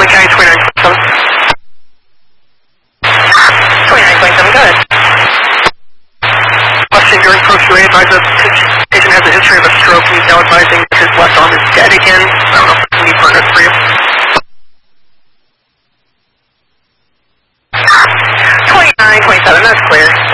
County 2927. 2927, go ahead. Question, during approach to advise that patient has a history of a stroke and he's now advising his left arm is dead again. I don't know if it's any further for you. 2927, that's clear.